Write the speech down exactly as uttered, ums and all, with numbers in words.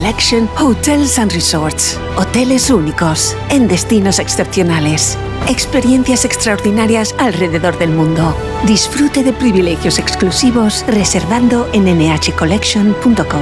Collection Hotels and Resorts. Hoteles únicos en destinos excepcionales. Experiencias extraordinarias alrededor del mundo. Disfrute de privilegios exclusivos reservando en ene hache collection punto com.